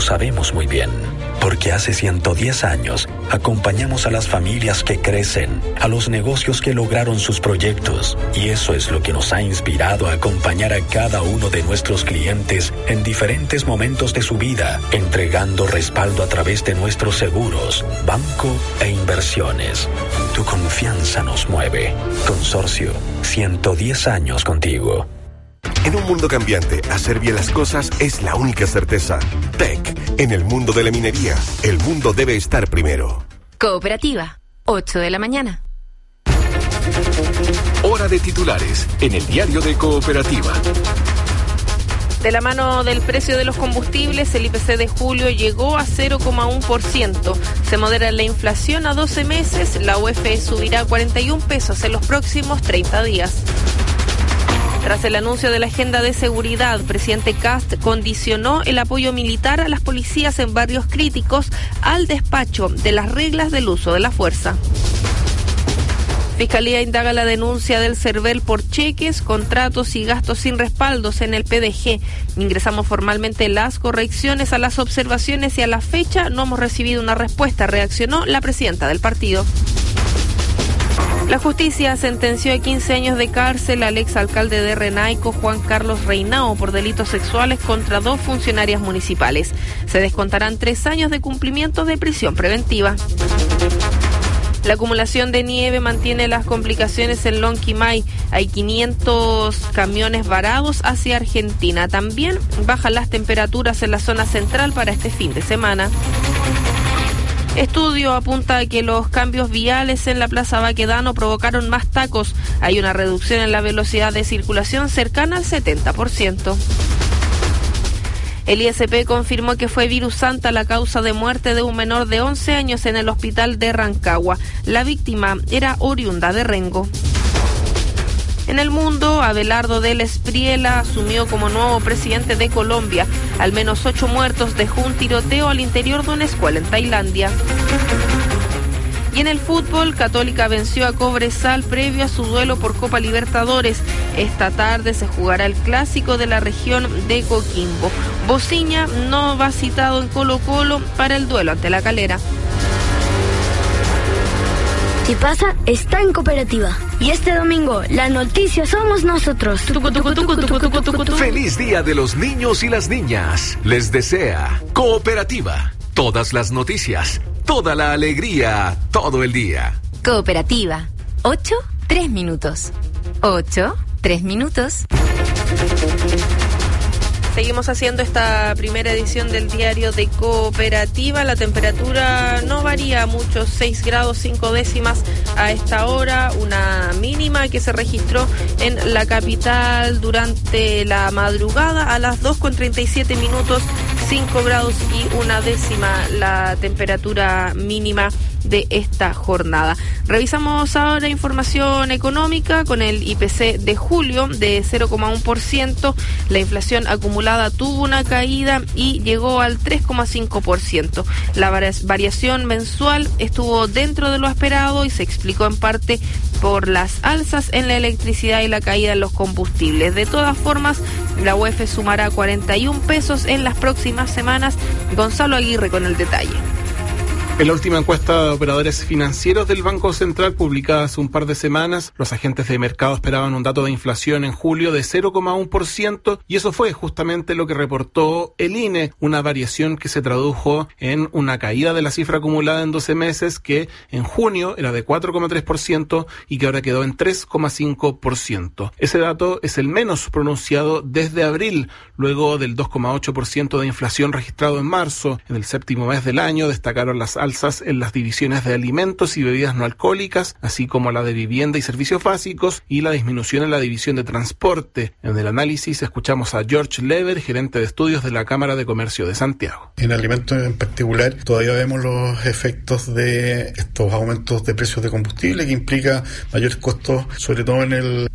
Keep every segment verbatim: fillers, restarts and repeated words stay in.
sabemos muy bien, porque hace ciento diez años acompañamos a las familias que crecen, a los negocios que lograron sus proyectos, y eso es lo que nos ha inspirado a acompañar a cada uno de nuestros clientes en diferentes momentos de su vida, entregando respaldo a través de nuestros seguros, banco e inversiones. Tu confianza nos mueve. Consorcio, ciento diez años contigo. En un mundo cambiante, hacer bien las cosas es la única certeza. T E C, en el mundo de la minería, el mundo debe estar primero. Cooperativa, ocho de la mañana. Hora de titulares, en el diario de Cooperativa. De la mano del precio de los combustibles, el I P C de julio llegó a cero coma uno por ciento. Se modera la inflación a doce meses, la U F E subirá cuarenta y un pesos en los próximos treinta días. Tras el anuncio de la agenda de seguridad, presidente Kast condicionó el apoyo militar a las policías en barrios críticos al despacho de las reglas del uso de la fuerza. Fiscalía indaga la denuncia del CERVEL por cheques, contratos y gastos sin respaldos en el P D G. Ingresamos formalmente las correcciones a las observaciones y a la fecha no hemos recibido una respuesta, reaccionó la presidenta del partido. La justicia sentenció a quince años de cárcel al exalcalde de Renaico, Juan Carlos Reinao, por delitos sexuales contra dos funcionarias municipales. Se descontarán tres años de cumplimiento de prisión preventiva. La acumulación de nieve mantiene las complicaciones en Lonquimay. Hay quinientos camiones varados hacia Argentina. También bajan las temperaturas en la zona central para este fin de semana. Estudio apunta a que los cambios viales en la Plaza Baquedano provocaron más tacos. Hay una reducción en la velocidad de circulación cercana al setenta por ciento. El I S P confirmó que fue virus Santa la causa de muerte de un menor de once años en el hospital de Rancagua. La víctima era oriunda de Rengo. En el mundo, Abelardo del Espriella asumió como nuevo presidente de Colombia. Al menos ocho muertos dejó un tiroteo al interior de una escuela en Tailandia. Y en el fútbol, Católica venció a Cobresal previo a su duelo por Copa Libertadores. Esta tarde se jugará el clásico de la región de Coquimbo. Bociña no va citado en Colo-Colo para el duelo ante La Calera. Si pasa, está en Cooperativa. Y este domingo, la noticia somos nosotros. Feliz Día de los Niños y las Niñas. Les desea Cooperativa. Todas las noticias, toda la alegría, todo el día. Cooperativa, ocho, tres minutos. ocho, tres minutos. Seguimos haciendo esta primera edición del diario de Cooperativa. La temperatura no varía mucho, seis grados cinco décimas a esta hora, una mínima que se registró en la capital durante la madrugada a las dos con treinta y siete minutos, cinco grados y una décima la temperatura mínima de esta jornada. Revisamos ahora información económica con el I P C de julio de cero coma uno por ciento. La inflación acumulada tuvo una caída y llegó al tres coma cinco por ciento. La variación mensual estuvo dentro de lo esperado y se explicó en parte por las alzas en la electricidad y la caída en los combustibles. De todas formas, la U F E sumará cuarenta y un pesos en las próximas semanas. Gonzalo Aguirre con el detalle. En la última encuesta de operadores financieros del Banco Central, publicada hace un par de semanas, los agentes de mercado esperaban un dato de inflación en julio de cero coma uno por ciento y eso fue justamente lo que reportó el I N E, una variación que se tradujo en una caída de la cifra acumulada en doce meses que en junio era de cuatro coma tres por ciento y que ahora quedó en tres coma cinco por ciento. Ese dato es el menos pronunciado desde abril, luego del dos coma ocho por ciento de inflación registrado en marzo. En el séptimo mes del año destacaron las alzas en las divisiones de alimentos y bebidas no alcohólicas, así como la de vivienda y servicios básicos, y la disminución en la división de transporte. En el análisis escuchamos a George Lever, gerente de estudios de la Cámara de Comercio de Santiago. En alimentos en particular, todavía vemos los efectos de estos aumentos de precios de combustible que implica mayores costos, sobre todo en el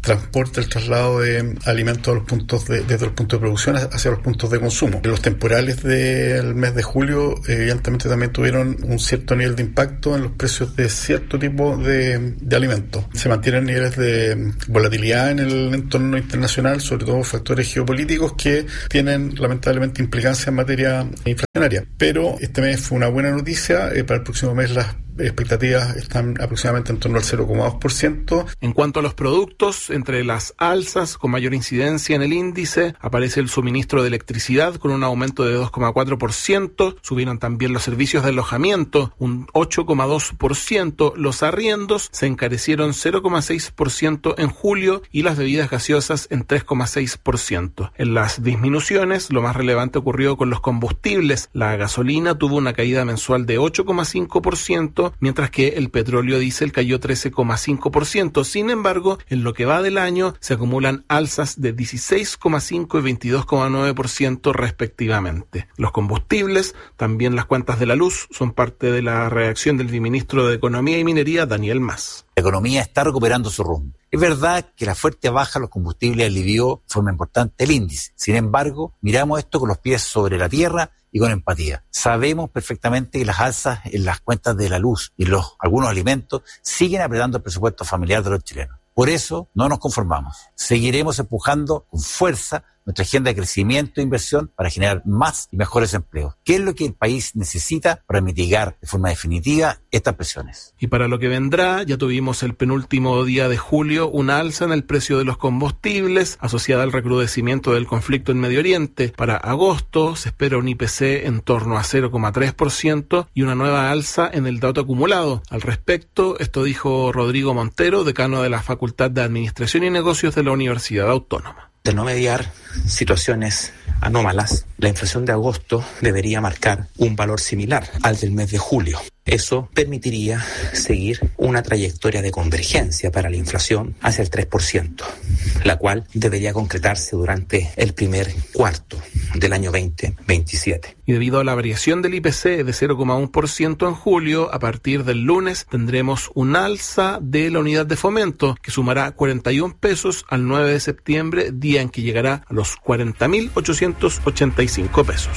transporte, el traslado de alimentos a los puntos de, desde los puntos de producción hacia los puntos de consumo. Los temporales del mes de julio evidentemente también tuvieron un cierto nivel de impacto en los precios de cierto tipo de, de alimentos. Se mantienen niveles de volatilidad en el entorno internacional, sobre todo factores geopolíticos que tienen lamentablemente implicancias en materia inflacionaria. Pero este mes fue una buena noticia. Eh, para el próximo mes las expectativas están aproximadamente en torno al cero coma dos por ciento. En cuanto a los productos, entre las alzas con mayor incidencia en el índice aparece el suministro de electricidad con un aumento de dos coma cuatro por ciento, subieron también los servicios de alojamiento un ocho coma dos por ciento, los arriendos se encarecieron cero coma seis por ciento en julio y las bebidas gaseosas en tres coma seis por ciento. En las disminuciones, lo más relevante ocurrió con los combustibles. La gasolina tuvo una caída mensual de ocho coma cinco por ciento, mientras que el petróleo diésel cayó trece coma cinco por ciento. Sin embargo, en lo que va del año se acumulan alzas de dieciséis coma cinco y veintidós coma nueve por ciento respectivamente. Los combustibles, también las cuentas de la luz, son parte de la reacción del ministro de Economía y Minería, Daniel Mas. La economía está recuperando su rumbo. Es verdad que la fuerte baja de los combustibles alivió de forma importante el índice. Sin embargo, miramos esto con los pies sobre la tierra y con empatía. Sabemos perfectamente que las alzas en las cuentas de la luz y los algunos alimentos siguen apretando el presupuesto familiar de los chilenos. Por eso no nos conformamos. Seguiremos empujando con fuerza nuestra agenda de crecimiento e inversión para generar más y mejores empleos. ¿Qué es lo que el país necesita para mitigar de forma definitiva estas presiones? Y para lo que vendrá, ya tuvimos el penúltimo día de julio una alza en el precio de los combustibles asociada al recrudecimiento del conflicto en Medio Oriente. Para agosto se espera un I P C en torno a cero coma tres por ciento y una nueva alza en el dato acumulado. Al respecto, esto dijo Rodrigo Montero, decano de la Facultad de Administración y Negocios de la Universidad Autónoma. De no mediar situaciones anómalas, la inflación de agosto debería marcar un valor similar al del mes de julio. Eso permitiría seguir una trayectoria de convergencia para la inflación hacia el tres por ciento, la cual debería concretarse durante el primer cuarto del año veinte veintisiete. Y debido a la variación del I P C de cero coma uno por ciento en julio, a partir del lunes tendremos un alza de la unidad de fomento que sumará cuarenta y un pesos al nueve de septiembre, día en que llegará a los cuarenta mil ochocientos ochenta y cinco pesos.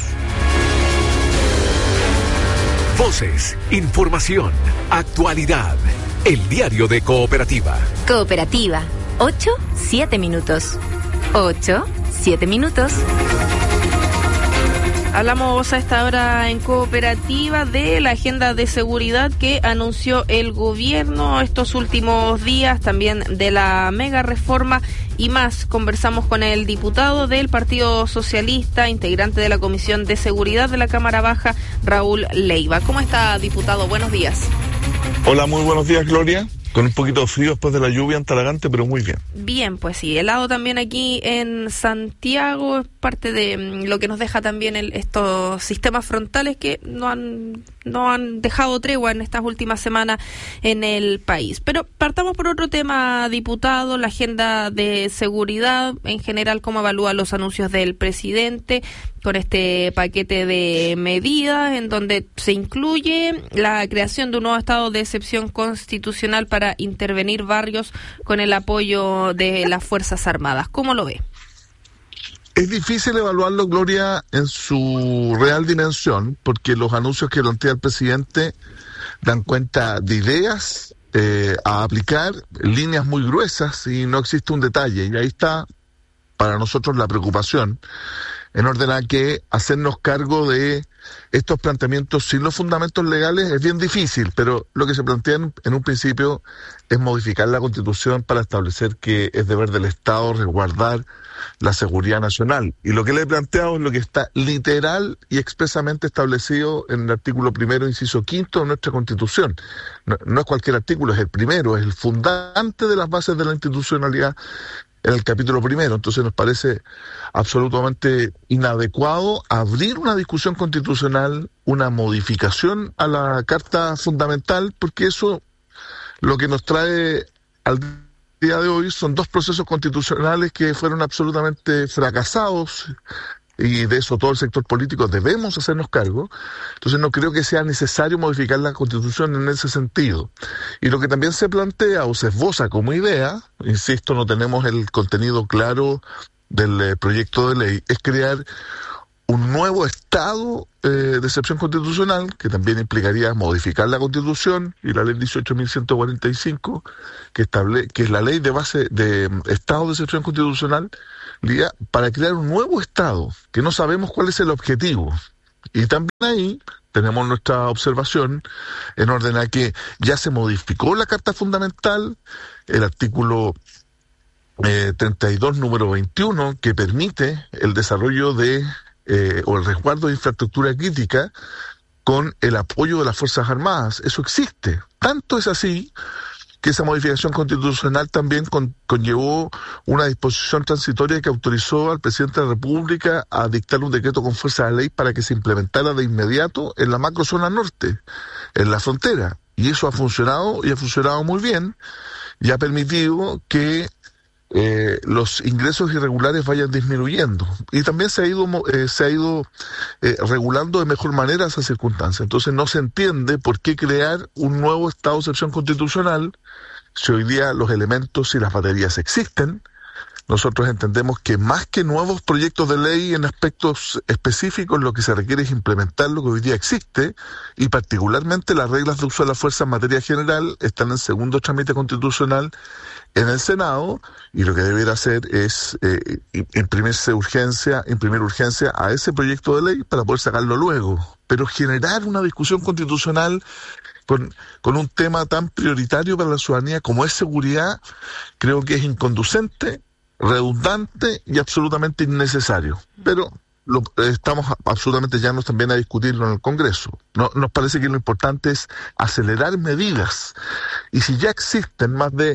Voces, información, actualidad. El diario de Cooperativa. Cooperativa. Ocho, siete minutos. Ocho, siete minutos. Hablamos a esta hora en Cooperativa de la agenda de seguridad que anunció el gobierno estos últimos días, también de la mega reforma y más. Conversamos con el diputado del Partido Socialista, integrante de la Comisión de Seguridad de la Cámara Baja, Raúl Leiva. ¿Cómo está, diputado? Buenos días. Hola, muy buenos días, Gloria. Con un poquito de frío después de la lluvia en Talagante, pero muy bien. Bien, pues sí, helado también aquí en Santiago, parte de lo que nos deja también el, estos sistemas frontales que no han, no han dejado tregua en estas últimas semanas en el país. Pero partamos por otro tema, diputado, la agenda de seguridad, en general, ¿cómo evalúa los anuncios del presidente con este paquete de medidas en donde se incluye la creación de un nuevo estado de excepción constitucional para intervenir barrios con el apoyo de las Fuerzas Armadas? ¿Cómo lo ve? Es difícil evaluarlo, Gloria, en su real dimensión, porque los anuncios que plantea el presidente dan cuenta de ideas eh, a aplicar, líneas muy gruesas, y no existe un detalle. Y ahí está, para nosotros, la preocupación, en orden a que hacernos cargo de estos planteamientos sin los fundamentos legales es bien difícil, pero lo que se plantea en, en un principio es modificar la Constitución para establecer que es deber del Estado resguardar la seguridad nacional. Y lo que le he planteado es lo que está literal y expresamente establecido en el artículo primero, inciso quinto de nuestra Constitución. No, no es cualquier artículo, es el primero, es el fundante de las bases de la institucionalidad en el capítulo primero. Entonces nos parece absolutamente inadecuado abrir una discusión constitucional, una modificación a la Carta Fundamental, porque eso lo que nos trae al día de hoy son dos procesos constitucionales que fueron absolutamente fracasados y de eso todo el sector político debemos hacernos cargo. Entonces no creo que sea necesario modificar la Constitución en ese sentido. Y lo que también se plantea o se esboza como idea, insisto, no tenemos el contenido claro del eh, proyecto de ley, es crear un nuevo estado eh, de excepción constitucional, que también implicaría modificar la Constitución y la ley dieciocho mil ciento cuarenta y cinco, que, estable, que es la ley de base de um, estado de excepción constitucional, para crear un nuevo estado, que no sabemos cuál es el objetivo. Y también ahí tenemos nuestra observación en orden a que ya se modificó la Carta Fundamental, el artículo eh, treinta y dos, número veintiuno, que permite el desarrollo de Eh, o el resguardo de infraestructura crítica con el apoyo de las Fuerzas Armadas. Eso existe. Tanto es así que esa modificación constitucional también con, conllevó una disposición transitoria que autorizó al presidente de la República a dictar un decreto con fuerza de ley para que se implementara de inmediato en la macrozona norte, en la frontera. Y eso ha funcionado y ha funcionado muy bien y ha permitido que Eh, los ingresos irregulares vayan disminuyendo y también se ha ido eh, se ha ido eh, regulando de mejor manera esa circunstancia. Entonces no se entiende por qué crear un nuevo estado de excepción constitucional si hoy día los elementos y las baterías existen. Nosotros entendemos que más que nuevos proyectos de ley en aspectos específicos, lo que se requiere es implementar lo que hoy día existe, y particularmente las reglas de uso de la fuerza en materia general están en segundo trámite constitucional en el Senado, y lo que debería hacer es eh, imprimirse urgencia, imprimir urgencia a ese proyecto de ley para poder sacarlo luego. Pero generar una discusión constitucional con, con un tema tan prioritario para la ciudadanía como es seguridad, creo que es inconducente, redundante y absolutamente innecesario. Pero lo, estamos absolutamente llanos también a discutirlo en el Congreso. No, nos parece que lo importante es acelerar medidas. Y si ya existen más de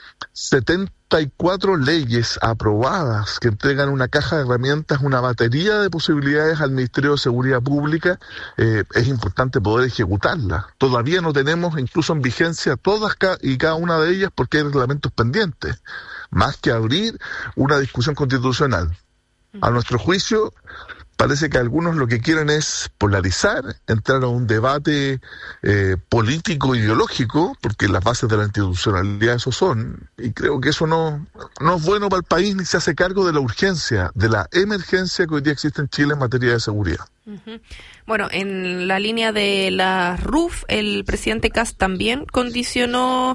setenta y cuatro leyes aprobadas que entregan una caja de herramientas, una batería de posibilidades al Ministerio de Seguridad Pública, eh, es importante poder ejecutarlas. Todavía no tenemos incluso en vigencia todas y cada una de ellas porque hay reglamentos pendientes, más que abrir una discusión constitucional. A nuestro juicio, parece que algunos lo que quieren es polarizar, entrar a un debate eh, político ideológico, porque las bases de la institucionalidad eso son, y creo que eso no, no es bueno para el país ni se hace cargo de la urgencia, de la emergencia que hoy día existe en Chile en materia de seguridad. Uh-huh. Bueno, en la línea de la R U F, el presidente Kast también condicionó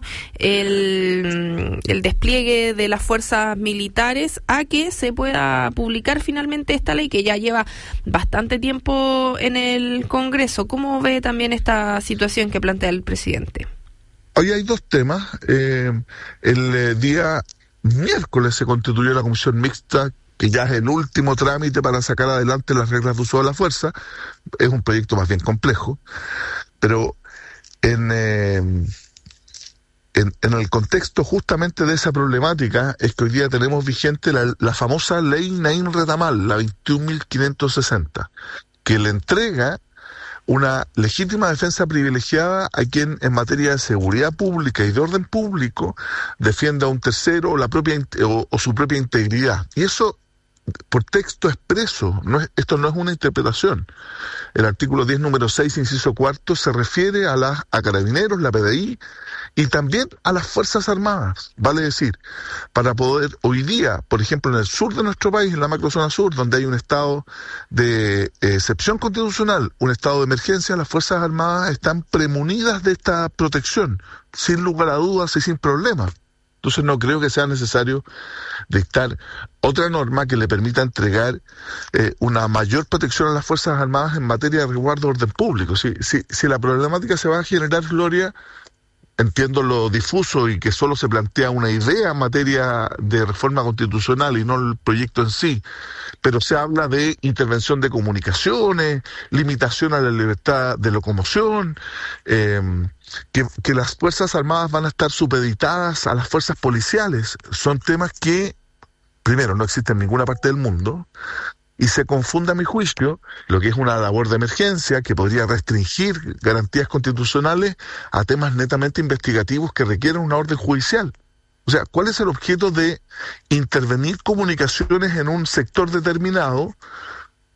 el, el despliegue de las fuerzas militares a que se pueda publicar finalmente esta ley que ya lleva bastante tiempo en el Congreso. ¿Cómo ve también esta situación que plantea el presidente? Hoy hay dos temas. Eh, el eh, día miércoles se constituyó la comisión mixta, que ya es el último trámite para sacar adelante las reglas de uso de la fuerza. Es un proyecto más bien complejo, pero en, eh, en, en el contexto justamente de esa problemática es que hoy día tenemos vigente la, la famosa ley Naim Retamal, la veintiún mil quinientos sesenta, que le entrega una legítima defensa privilegiada a quien en materia de seguridad pública y de orden público defienda a un tercero o, la propia, o, o su propia integridad. Y eso por texto expreso, no es, esto no es una interpretación. El artículo diez, número seis, inciso cuarto, se refiere a, la, a carabineros, la P D I, y también a las Fuerzas Armadas. Vale decir, para poder, hoy día, por ejemplo, en el sur de nuestro país, en la macrozona sur, donde hay un estado de eh, excepción constitucional, un estado de emergencia, las Fuerzas Armadas están premunidas de esta protección, sin lugar a dudas y sin problemas. Entonces no creo que sea necesario dictar otra norma que le permita entregar eh, una mayor protección a las Fuerzas Armadas en materia de resguardo de orden público. Si, si, si la problemática se va a generar, Gloria, entiendo lo difuso y que solo se plantea una idea en materia de reforma constitucional y no el proyecto en sí, pero se habla de intervención de comunicaciones, limitación a la libertad de locomoción, eh, que, que las Fuerzas Armadas van a estar supeditadas a las fuerzas policiales. Son temas que, primero, no existen en ninguna parte del mundo, y se confunde, a mi juicio, lo que es una labor de emergencia que podría restringir garantías constitucionales a temas netamente investigativos que requieren una orden judicial. O sea, ¿cuál es el objeto de intervenir comunicaciones en un sector determinado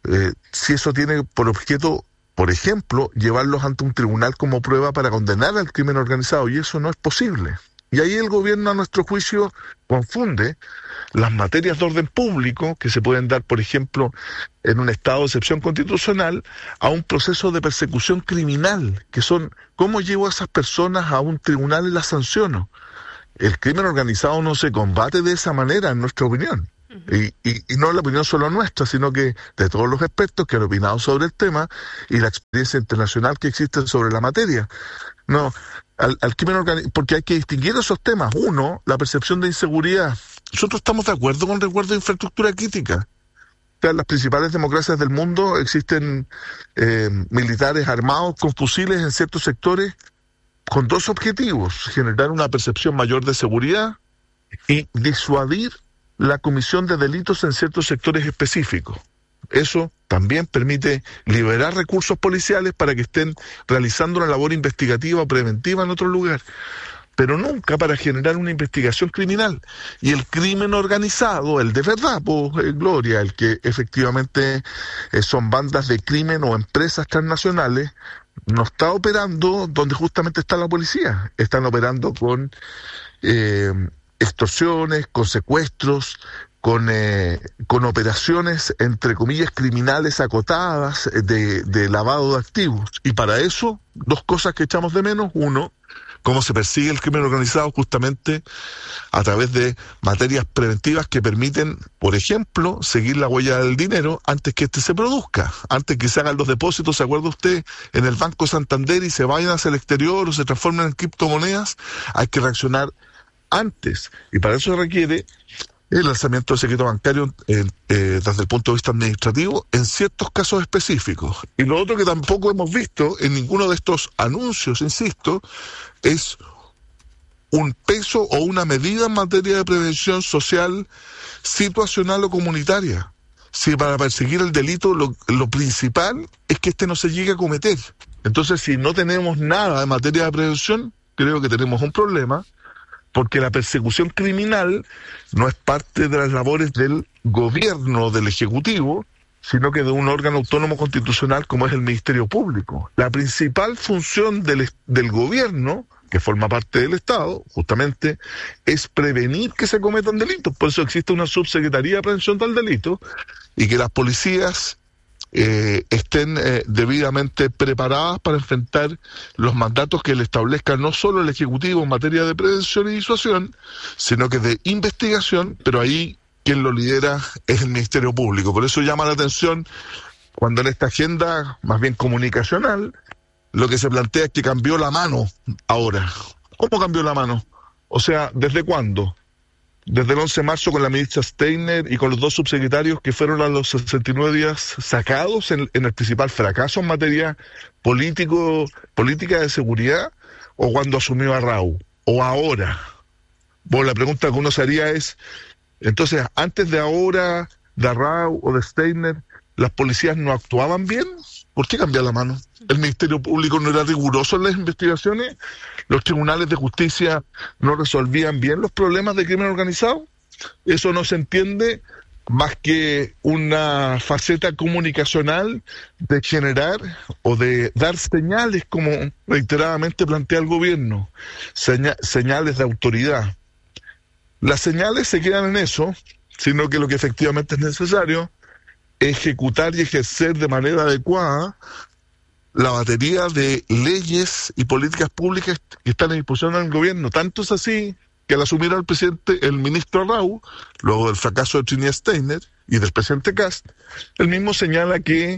eh, si eso tiene por objeto, por ejemplo, llevarlos ante un tribunal como prueba para condenar al crimen organizado, y eso no es posible. Y ahí el gobierno, a nuestro juicio, confunde las materias de orden público que se pueden dar, por ejemplo, en un estado de excepción constitucional, a un proceso de persecución criminal, que son cómo llevo a esas personas a un tribunal y las sanciono. El crimen organizado no se combate de esa manera, en nuestra opinión. Uh-huh. Y, y, y no es la opinión solo nuestra, sino que de todos los expertos que han opinado sobre el tema y la experiencia internacional que existe sobre la materia. No, al, al crimen organizado, porque hay que distinguir esos temas. Uno, la percepción de inseguridad. Nosotros estamos de acuerdo con el resguardo de infraestructura crítica. O sea, en las principales democracias del mundo existen eh, militares armados con fusiles en ciertos sectores con dos objetivos: generar una percepción mayor de seguridad y disuadir la comisión de delitos en ciertos sectores específicos. Eso también permite liberar recursos policiales para que estén realizando una labor investigativa o preventiva en otro lugar, pero nunca para generar una investigación criminal. Y el crimen organizado, el de verdad, pues, eh, Gloria, el que efectivamente eh, son bandas de crimen o empresas transnacionales, no está operando donde justamente está la policía. Están operando con eh, extorsiones, con secuestros, con eh, con operaciones, entre comillas, criminales acotadas de, de lavado de activos. Y para eso, dos cosas que echamos de menos. Uno, cómo se persigue el crimen organizado justamente a través de materias preventivas que permiten, por ejemplo, seguir la huella del dinero antes que éste se produzca, antes que se hagan los depósitos, ¿se acuerda usted?, en el Banco Santander y se vayan hacia el exterior o se transformen en criptomonedas. Hay que reaccionar antes, y para eso se requiere el lanzamiento de secreto bancario eh, eh, desde el punto de vista administrativo en ciertos casos específicos. Y lo otro que tampoco hemos visto en ninguno de estos anuncios, insisto, es un peso o una medida en materia de prevención social, situacional o comunitaria. Si para perseguir el delito lo, lo principal es que este no se llegue a cometer. Entonces, si no tenemos nada en materia de prevención, creo que tenemos un problema, porque la persecución criminal no es parte de las labores del gobierno, del Ejecutivo, sino que de un órgano autónomo constitucional como es el Ministerio Público. La principal función del, del gobierno, que forma parte del Estado, justamente, es prevenir que se cometan delitos. Por eso existe una subsecretaría de prevención del delito, y que las policías Eh, estén eh, debidamente preparadas para enfrentar los mandatos que le establezca no solo el Ejecutivo en materia de prevención y disuasión, sino que de investigación, pero ahí quien lo lidera es el Ministerio Público. Por eso llama la atención cuando en esta agenda, más bien comunicacional, lo que se plantea es que cambió la mano ahora. ¿Cómo cambió la mano? O sea, ¿desde cuándo? Desde el once de marzo con la ministra Steiner y con los dos subsecretarios que fueron a los sesenta y nueve días sacados en, en el principal fracaso en materia político, política de seguridad, o cuando asumió a Arrau, o ahora. Bueno, la pregunta que uno se haría es, entonces, antes de ahora, de Arrau o de Steiner, ¿las policías no actuaban bien? ¿Por qué cambiar la mano? ¿El Ministerio Público no era riguroso en las investigaciones? ¿Los tribunales de justicia no resolvían bien los problemas de crimen organizado? Eso no se entiende más que una faceta comunicacional de generar o de dar señales, como reiteradamente plantea el gobierno, seña- señales de autoridad. Las señales se quedan en eso, sino que lo que efectivamente es necesario es ejecutar y ejercer de manera adecuada la batería de leyes y políticas públicas que están a disposición del gobierno. Tanto es así que al asumir al presidente, el ministro Arrau, luego del fracaso de Trinidad Steiner y del presidente Kast, él mismo señala que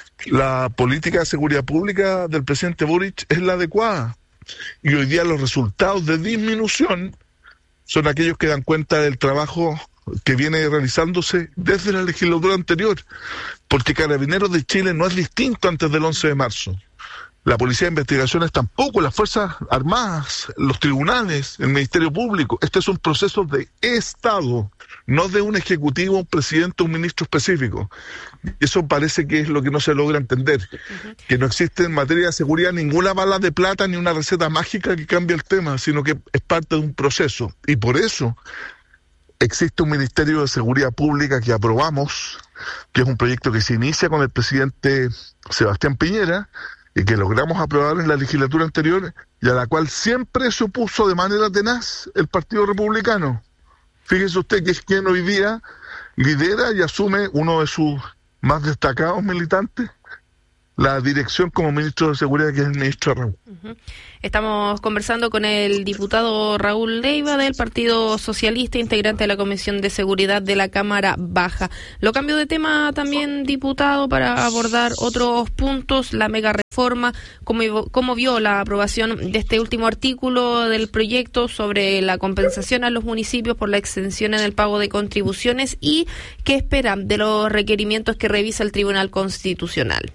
la política de seguridad pública del presidente Boric es la adecuada. Y hoy día los resultados de disminución son aquellos que dan cuenta del trabajo que viene realizándose desde la legislatura anterior, porque Carabineros de Chile no es distinto antes del once de marzo. La Policía de Investigaciones tampoco, las Fuerzas Armadas, los tribunales, el Ministerio Público. Este es un proceso de Estado, no de un ejecutivo, un presidente, un ministro específico. Eso parece que es lo que no se logra entender, uh-huh. que no existe en materia de seguridad ninguna bala de plata ni una receta mágica que cambie el tema, sino que es parte de un proceso. Y por eso existe un Ministerio de Seguridad Pública que aprobamos, que es un proyecto que se inicia con el presidente Sebastián Piñera y que logramos aprobar en la legislatura anterior y a la cual siempre se opuso de manera tenaz el Partido Republicano. Fíjese usted que es quien hoy día lidera y asume uno de sus más destacados militantes la dirección como ministro de Seguridad, que es el ministro Raúl. Uh-huh. Estamos conversando con el diputado Raúl Leiva del Partido Socialista, integrante de la Comisión de Seguridad de la Cámara Baja. Lo cambio de tema también, diputado, para abordar otros puntos, la mega reforma, cómo, cómo vio la aprobación de este último artículo del proyecto sobre la compensación a los municipios por la extensión en el pago de contribuciones y qué espera de los requerimientos que revisa el Tribunal Constitucional.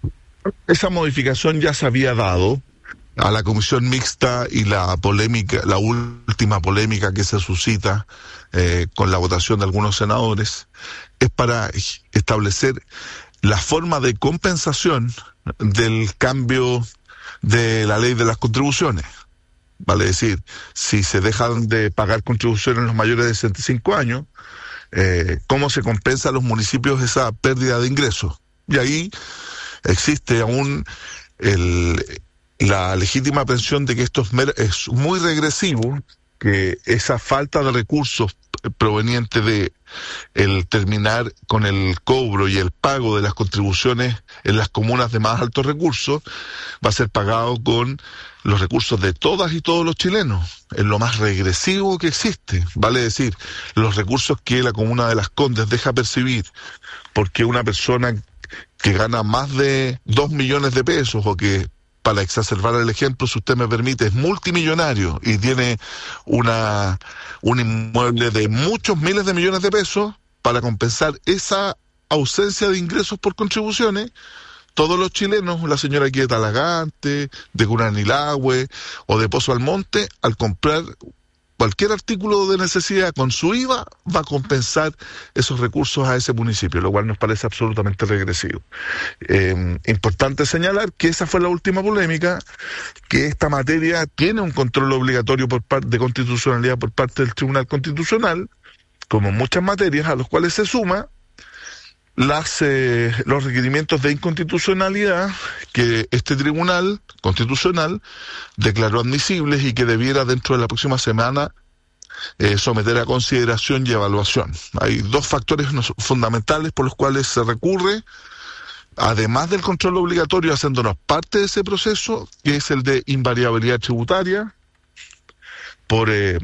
Esa modificación ya se había dado a la comisión mixta y la polémica, la última polémica que se suscita eh, con la votación de algunos senadores es para establecer la forma de compensación del cambio de la ley de las contribuciones. Vale decir, si se dejan de pagar contribuciones los mayores de sesenta y cinco años, eh, ¿cómo se compensa a los municipios esa pérdida de ingresos? Y ahí existe aún el, la legítima aprehensión de que esto es, mer- es muy regresivo, que esa falta de recursos proveniente de el terminar con el cobro y el pago de las contribuciones en las comunas de más altos recursos va a ser pagado con los recursos de todas y todos los chilenos, es lo más regresivo que existe, vale decir, los recursos que la comuna de Las Condes deja percibir porque una persona que gana más de dos millones de pesos o que, para exacerbar el ejemplo, si usted me permite, es multimillonario y tiene una un inmueble de muchos miles de millones de pesos, para compensar esa ausencia de ingresos por contribuciones, todos los chilenos, la señora aquí de Talagante, de Curanilahue o de Pozo Almonte, al comprar cualquier artículo de necesidad con su I V A, va a compensar esos recursos a ese municipio, lo cual nos parece absolutamente regresivo. Eh, importante señalar que esa fue la última polémica, que esta materia tiene un control obligatorio por parte de constitucionalidad por parte del Tribunal Constitucional, como muchas materias, a los cuales se suma las eh, los requerimientos de inconstitucionalidad que este Tribunal Constitucional declaró admisibles y que debiera dentro de la próxima semana eh, someter a consideración y evaluación. Hay dos factores fundamentales por los cuales se recurre, además del control obligatorio, haciéndonos parte de ese proceso, que es el de invariabilidad tributaria, por eh,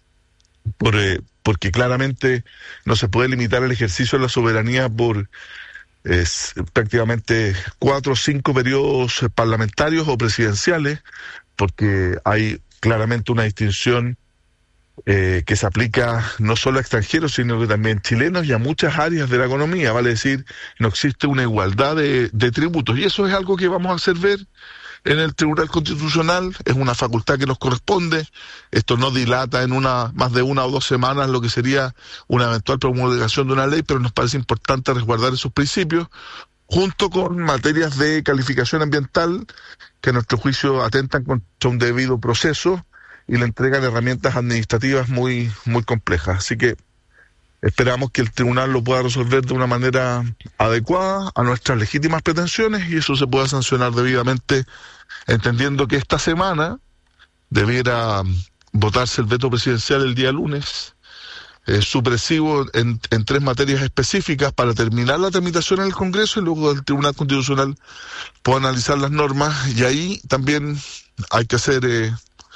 por eh, porque claramente no se puede limitar el ejercicio de la soberanía por es, prácticamente cuatro o cinco periodos parlamentarios o presidenciales, porque hay claramente una distinción eh, que se aplica no solo a extranjeros, sino que también chilenos y a muchas áreas de la economía, vale decir, no existe una igualdad de, de tributos, y eso es algo que vamos a hacer ver en el Tribunal Constitucional, es una facultad que nos corresponde, esto no dilata en una más de una o dos semanas lo que sería una eventual promulgación de una ley, pero nos parece importante resguardar esos principios, junto con materias de calificación ambiental que a nuestro juicio atentan contra un debido proceso y le entregan herramientas administrativas muy, muy complejas. Así que esperamos que el tribunal lo pueda resolver de una manera adecuada a nuestras legítimas pretensiones y eso se pueda sancionar debidamente, entendiendo que esta semana debiera votarse el veto presidencial el día lunes, eh, supresivo en, en tres materias específicas para terminar la tramitación en el Congreso y luego el Tribunal Constitucional pueda analizar las normas. Y ahí también hay que hacer eh,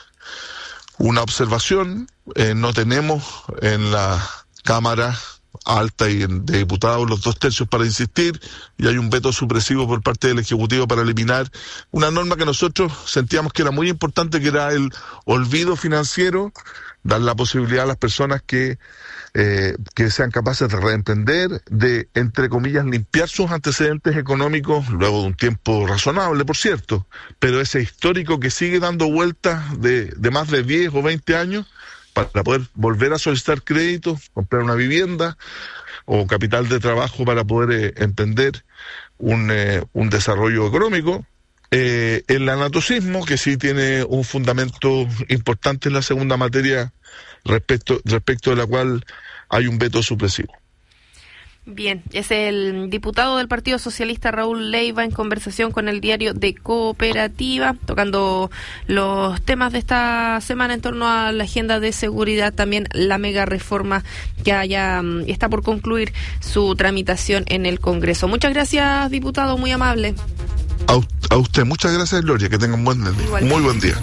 una observación, eh, no tenemos en la Cámara Alta y de Diputados los dos tercios para insistir y hay un veto supresivo por parte del Ejecutivo para eliminar una norma que nosotros sentíamos que era muy importante, que era el olvido financiero, dar la posibilidad a las personas que eh, que sean capaces de reemprender, de, entre comillas, limpiar sus antecedentes económicos luego de un tiempo razonable, por cierto, pero ese histórico que sigue dando vueltas de, de más de diez o veinte años, para poder volver a solicitar crédito, comprar una vivienda o capital de trabajo para poder eh, emprender un, eh, un desarrollo económico. Eh, el anatocismo, que sí tiene un fundamento importante en la segunda materia, respecto, respecto de la cual hay un veto supresivo. Bien, es el diputado del Partido Socialista Raúl Leiva en conversación con el diario de Cooperativa, tocando los temas de esta semana en torno a la agenda de seguridad, también la mega reforma que haya, está por concluir su tramitación en el Congreso. Muchas gracias, diputado, muy amable. A, a usted, muchas gracias, Gloria, que tenga un buen día. Igual. Muy buen día.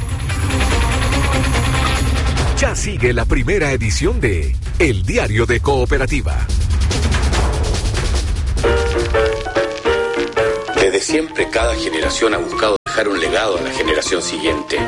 Ya sigue la primera edición de El Diario de Cooperativa. Desde siempre, cada generación ha buscado dejar un legado a la generación siguiente.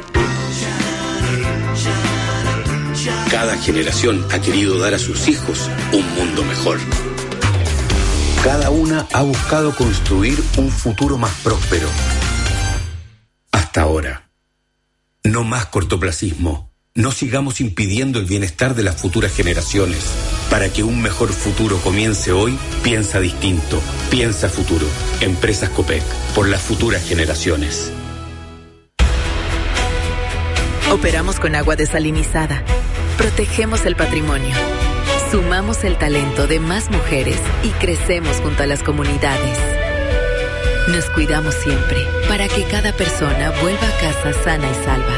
Cada generación ha querido dar a sus hijos un mundo mejor. Cada una ha buscado construir un futuro más próspero. Hasta ahora. No más cortoplacismo. No sigamos impidiendo el bienestar de las futuras generaciones. Para que un mejor futuro comience hoy, piensa distinto. Piensa futuro. Empresas Copec. Por las futuras generaciones. Operamos con agua desalinizada. Protegemos el patrimonio. Sumamos el talento de más mujeres y crecemos junto a las comunidades. Nos cuidamos siempre para que cada persona vuelva a casa sana y salva.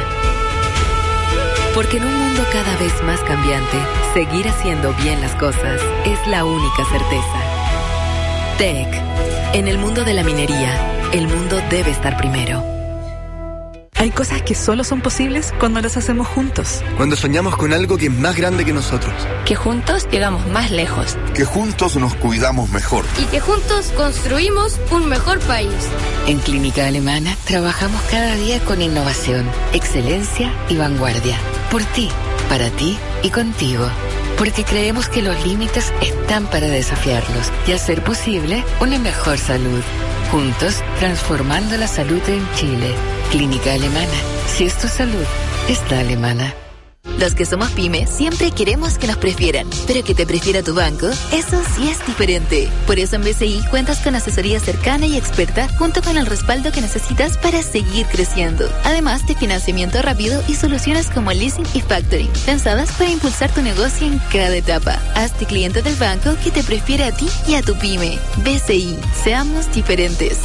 Porque en un mundo cada vez más cambiante, seguir haciendo bien las cosas es la única certeza. T E C. En el mundo de la minería, el mundo debe estar primero. Hay cosas que solo son posibles cuando las hacemos juntos. Cuando soñamos con algo que es más grande que nosotros. Que juntos llegamos más lejos. Que juntos nos cuidamos mejor. Y que juntos construimos un mejor país. En Clínica Alemana trabajamos cada día con innovación, excelencia y vanguardia. Por ti, para ti y contigo. Porque creemos que los límites están para desafiarlos y hacer posible una mejor salud. Juntos, transformando la salud en Chile. Clínica Alemana. Si es tu salud, es la alemana. Los que somos pymes siempre queremos que nos prefieran, pero que te prefiera tu banco, eso sí es diferente. Por eso en B C I cuentas con asesoría cercana y experta junto con el respaldo que necesitas para seguir creciendo. Además de financiamiento rápido y soluciones como leasing y factoring, pensadas para impulsar tu negocio en cada etapa. Hazte cliente del banco que te prefiere a ti y a tu pyme. B C I, seamos diferentes.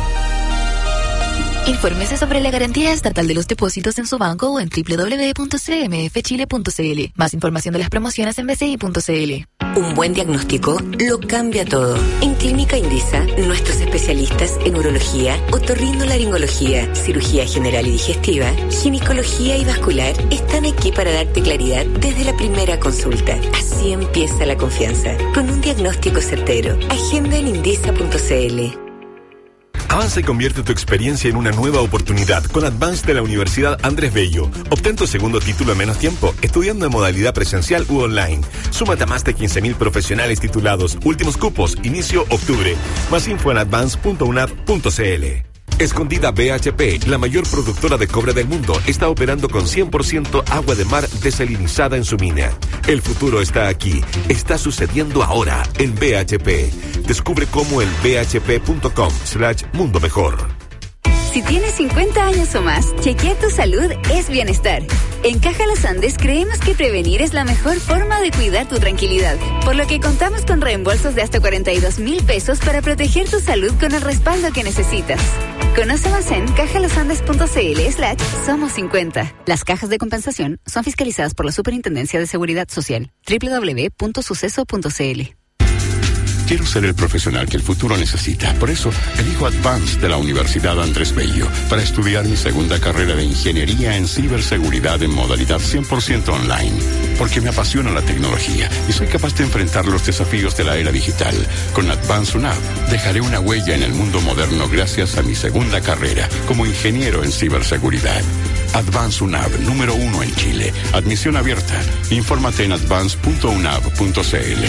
Infórmese sobre la garantía estatal de los depósitos en su banco o en doble u doble u doble u punto c m f chile punto c l. Más información de las promociones en b c i punto c l. Un buen diagnóstico lo cambia todo. En Clínica Indisa, nuestros especialistas en urología, otorrinolaringología, cirugía general y digestiva, ginecología y vascular están aquí para darte claridad desde la primera consulta. Así empieza la confianza, con un diagnóstico certero. Agenda en indisa punto c l. Avanza y convierte tu experiencia en una nueva oportunidad con Advance de la Universidad Andrés Bello. Obtén tu segundo título en menos tiempo, estudiando en modalidad presencial u online. Súmate a más de quince mil profesionales titulados. Últimos cupos, inicio octubre. Más info en advance punto u n a v punto c l. Escondida B H P, la mayor productora de cobre del mundo, está operando con cien por ciento agua de mar desalinizada en su mina. El futuro está aquí. Está sucediendo ahora en B H P. Descubre cómo en b h p punto com slash mundo mejor. Si tienes cincuenta años o más, chequear tu salud es bienestar. En Caja Los Andes creemos que prevenir es la mejor forma de cuidar tu tranquilidad, por lo que contamos con reembolsos de hasta cuarenta y dos mil pesos para proteger tu salud con el respaldo que necesitas. Conoce más en cajalosandes punto c l slash somos cincuenta. Las cajas de compensación son fiscalizadas por la Superintendencia de Seguridad Social. doble u doble u doble u punto suceso punto c l. Quiero ser el profesional que el futuro necesita. Por eso, elijo Advance de la Universidad Andrés Bello para estudiar mi segunda carrera de Ingeniería en Ciberseguridad en modalidad cien por ciento online. Porque me apasiona la tecnología y soy capaz de enfrentar los desafíos de la era digital. Con Advance U N A V, dejaré una huella en el mundo moderno gracias a mi segunda carrera como ingeniero en ciberseguridad. Advance U N A V, número uno en Chile. Admisión abierta. Infórmate en advance punto u n a v punto c l.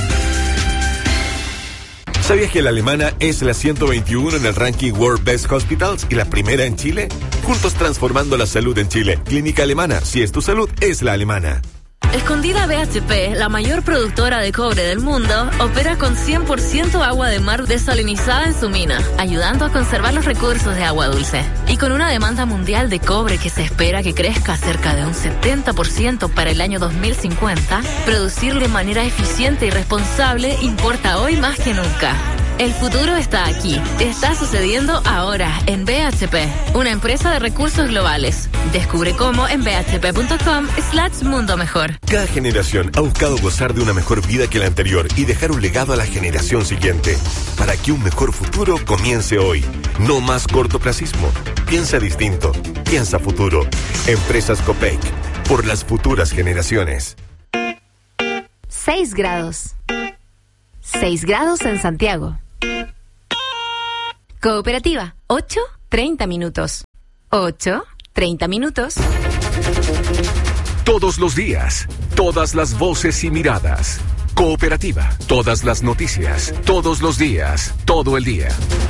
¿Sabías que la alemana es la ciento veintiuno en el ranking World Best Hospitals y la primera en Chile? Juntos transformando la salud en Chile. Clínica Alemana. Si es tu salud, es la alemana. Escondida B H P, la mayor productora de cobre del mundo, opera con cien por ciento agua de mar desalinizada en su mina, ayudando a conservar los recursos de agua dulce. Y con una demanda mundial de cobre que se espera que crezca cerca de un setenta por ciento para el año dos mil cincuenta, producir de manera eficiente y responsable importa hoy más que nunca. El futuro está aquí. Está sucediendo ahora en B H P, una empresa de recursos globales. Descubre cómo en bhp.com slash mundo mejor. Cada generación ha buscado gozar de una mejor vida que la anterior y dejar un legado a la generación siguiente. Para que un mejor futuro comience hoy. No más cortoplacismo. Piensa distinto. Piensa futuro. Empresas Copec. Por las futuras generaciones. seis grados. seis grados en Santiago. Cooperativa, ocho, treinta minutos. ocho, treinta minutos. Todos los días, todas las voces y miradas. Cooperativa, todas las noticias, todos los días, todo el día.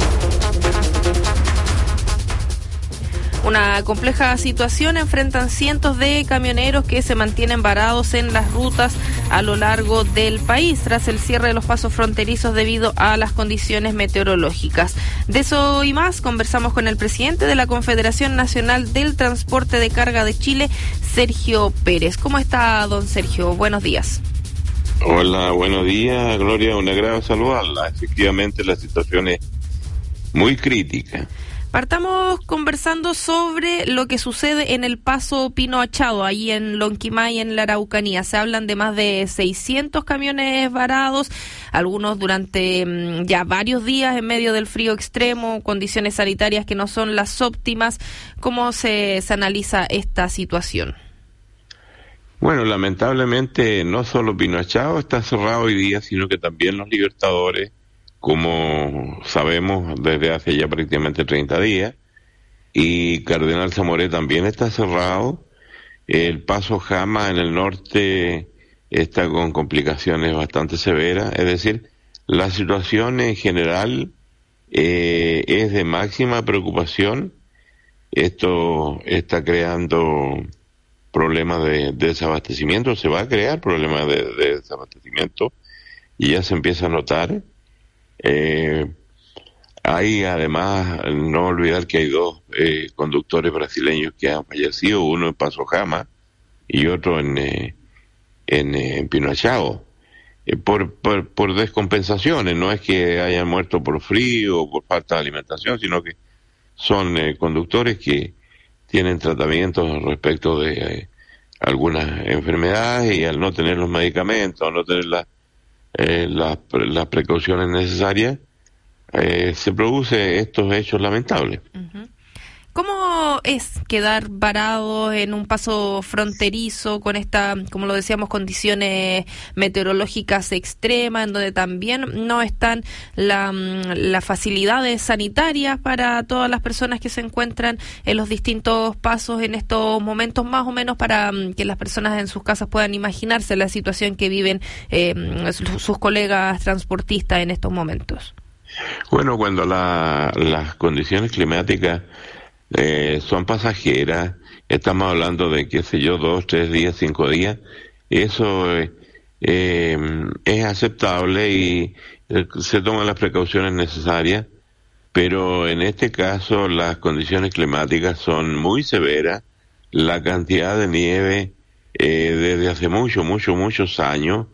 Una compleja situación enfrentan cientos de camioneros que se mantienen varados en las rutas a lo largo del país tras el cierre de los pasos fronterizos debido a las condiciones meteorológicas. De eso y más conversamos con el presidente de la Confederación Nacional del Transporte de Carga de Chile, Sergio Pérez. ¿Cómo está, don Sergio? Buenos días. Hola, buenos días, Gloria. Un agrado saludarla. Efectivamente, la situación es muy crítica. Partamos conversando sobre lo que sucede en el paso Pino Achado, ahí en Lonquimay, en la Araucanía. Se hablan de más de seiscientos camiones varados, algunos durante mmm, ya varios días en medio del frío extremo, condiciones sanitarias que no son las óptimas. ¿Cómo se, se analiza esta situación? Bueno, lamentablemente no solo Pino Achado está cerrado hoy día, sino que también los Libertadores, como sabemos desde hace ya prácticamente treinta días, y Cardenal Zamoré también está cerrado. El paso Jama en el norte está con complicaciones bastante severas, es decir, la situación en general eh, es de máxima preocupación. Esto está creando problemas de, de desabastecimiento, se va a crear problemas de, de desabastecimiento y ya se empieza a notar. Eh, hay además, no olvidar que hay dos eh, conductores brasileños que han fallecido, uno en Paso Jama y otro en eh, en, eh, en Pino Achado, eh, por, por, por descompensaciones. No es que hayan muerto por frío o por falta de alimentación, sino que son eh, conductores que tienen tratamientos respecto de eh, algunas enfermedades, y al no tener los medicamentos, no tener la Eh, las, las precauciones necesarias, eh, se produce estos hechos lamentables. Uh-huh. ¿Cómo es quedar varado en un paso fronterizo con esta, como lo decíamos, condiciones meteorológicas extremas, en donde también no están la, las facilidades sanitarias para todas las personas que se encuentran en los distintos pasos en estos momentos, más o menos para que las personas en sus casas puedan imaginarse la situación que viven eh, sus colegas transportistas en estos momentos? Bueno, cuando la, las condiciones climáticas Eh, son pasajeras, estamos hablando de, qué sé yo, dos, tres días, cinco días, eso eh, eh, es aceptable y eh, se toman las precauciones necesarias, pero en este caso las condiciones climáticas son muy severas. La cantidad de nieve eh, desde hace mucho, mucho, muchos años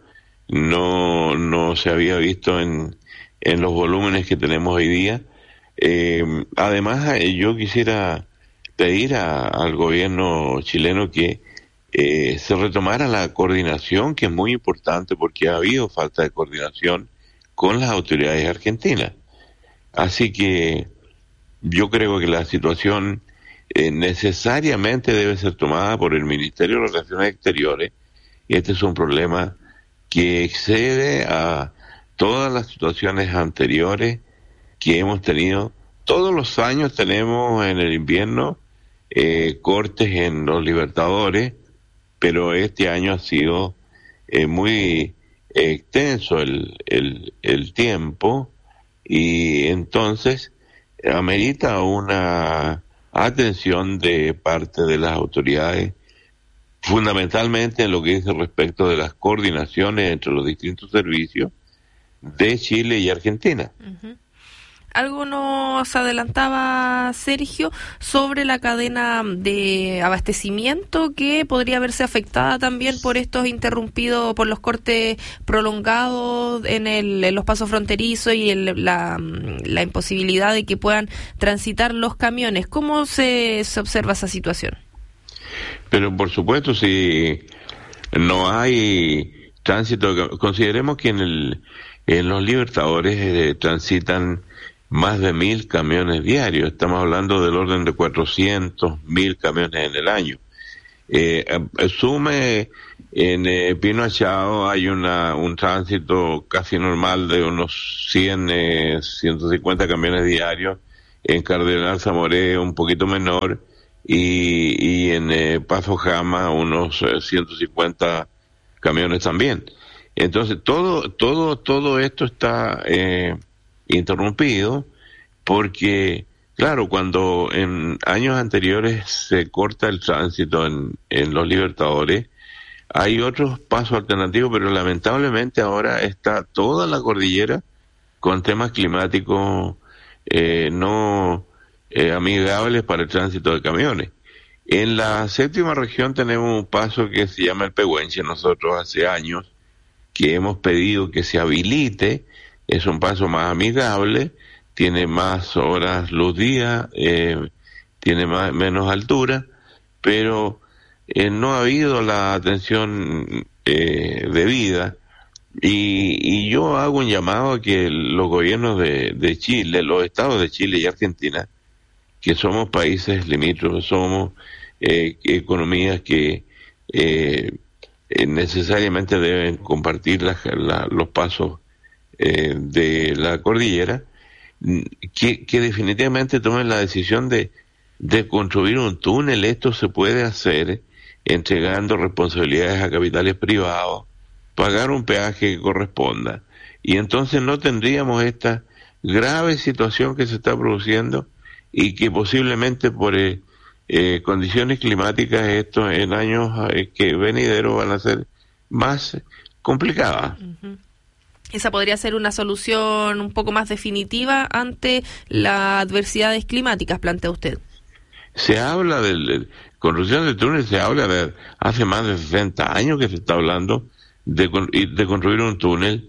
no, no se había visto en, en los volúmenes que tenemos hoy día. Eh, además, yo quisiera pedir a, al gobierno chileno que eh, se retomara la coordinación, que es muy importante porque ha habido falta de coordinación con las autoridades argentinas. Así que yo creo que la situación eh, necesariamente debe ser tomada por el Ministerio de Relaciones Exteriores. Este es un problema que excede a todas las situaciones anteriores que hemos tenido. Todos los años tenemos en el invierno eh, cortes en los Libertadores, pero este año ha sido eh, muy extenso el, el, el tiempo, y entonces amerita una atención de parte de las autoridades fundamentalmente en lo que dice respecto de las coordinaciones entre los distintos servicios de Chile y Argentina. Uh-huh. Algo nos adelantaba Sergio sobre la cadena de abastecimiento que podría verse afectada también por estos interrumpidos, por los cortes prolongados en, el, en los pasos fronterizos y el, la, la imposibilidad de que puedan transitar los camiones. ¿Cómo se, se observa esa situación? Pero por supuesto, si no hay tránsito, consideremos que en, el, en los Libertadores eh, transitan más de mil camiones diarios. Estamos hablando del orden de cuatrocientos mil camiones en el año. Eh, sume en eh, Pino Achao hay una un tránsito casi normal de unos cien, eh, ciento cincuenta camiones diarios. En Cardenal Zamoré un poquito menor y, y en eh, Paso Jama unos eh, ciento cincuenta camiones también. Entonces todo todo todo esto está eh, interrumpido porque, claro, cuando en años anteriores se corta el tránsito en, en los Libertadores, hay otros pasos alternativos, pero lamentablemente ahora está toda la cordillera con temas climáticos eh, no eh, amigables para el tránsito de camiones. En la séptima región tenemos un paso que se llama el Pehuenche. Nosotros hace años que hemos pedido que se habilite. Es un paso más amigable, tiene más horas luz día, eh, tiene más, menos altura, pero eh, no ha habido la atención eh, debida. Y, y yo hago un llamado a que los gobiernos de, de Chile, los estados de Chile y Argentina, que somos países limítrofes, somos eh, economías que eh, necesariamente deben compartir la, la, los pasos Eh, de la cordillera, que, que definitivamente tomen la decisión de, de construir un túnel. Esto se puede hacer entregando responsabilidades a capitales privados, pagar un peaje que corresponda, y entonces no tendríamos esta grave situación que se está produciendo y que posiblemente por eh, eh, condiciones climáticas esto en años eh, que venideros van a ser más complicadas. Uh-huh. Esa podría ser una solución un poco más definitiva ante las adversidades climáticas, plantea usted. Se habla de, de construcción de túneles, se habla de hace más de sesenta años que se está hablando de, de construir un túnel,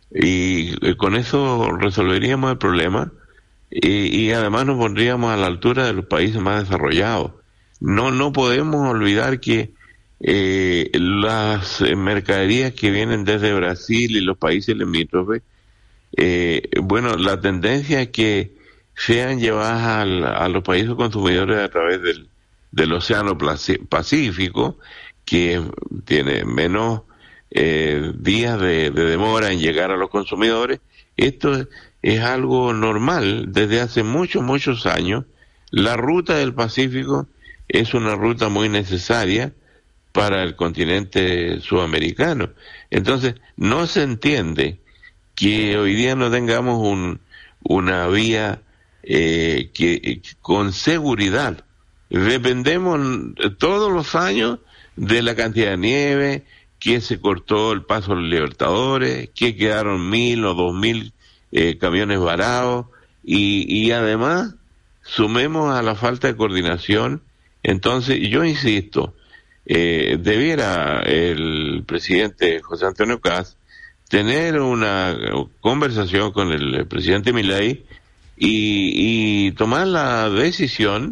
y, y con eso resolveríamos el problema y, y además nos pondríamos a la altura de los países más desarrollados. No, no podemos olvidar que Eh, las eh, mercaderías que vienen desde Brasil y los países limítrofes, eh, bueno, la tendencia es que sean llevadas al, a los países consumidores a través del, del Océano Pacífico, que tiene menos eh, días de, de demora en llegar a los consumidores. Esto es, es algo normal desde hace muchos, muchos años. La ruta del Pacífico es una ruta muy necesaria para el continente sudamericano. Entonces, no se entiende que hoy día no tengamos un, una vía eh, que con seguridad. Dependemos todos los años de la cantidad de nieve, que se cortó el paso a los Libertadores, que quedaron mil o dos mil eh, camiones varados, y, y además sumemos a la falta de coordinación. Entonces, yo insisto, Eh, debiera el presidente José Antonio Kast tener una conversación con el presidente Milei y, y tomar la decisión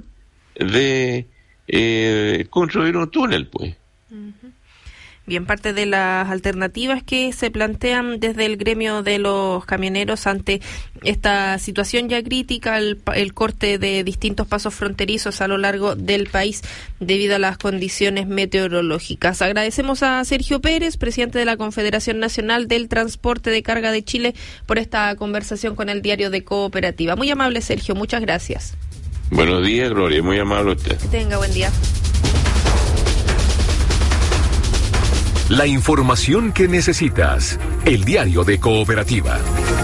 de eh, construir un túnel, pues. Uh-huh. Bien, parte de las alternativas que se plantean desde el gremio de los camioneros ante esta situación ya crítica, el, el corte de distintos pasos fronterizos a lo largo del país debido a las condiciones meteorológicas. Agradecemos a Sergio Pérez, presidente de la Confederación Nacional del Transporte de Carga de Chile, por esta conversación con el diario de Cooperativa. Muy amable, Sergio, muchas gracias. Buenos días, Gloria, muy amable usted. Que tenga buen día. La información que necesitas. El diario de Cooperativa.